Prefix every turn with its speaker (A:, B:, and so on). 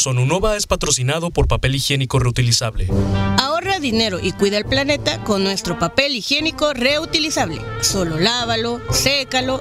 A: Sonunova es patrocinado por Papel Higiénico Reutilizable.
B: Ahorra dinero y cuida el planeta con nuestro papel higiénico reutilizable. Solo lávalo, sécalo